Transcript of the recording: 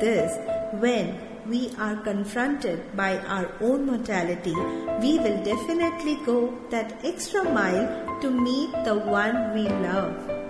this, when we are confronted by our own mortality, we will definitely go that extra mile to meet the one we love.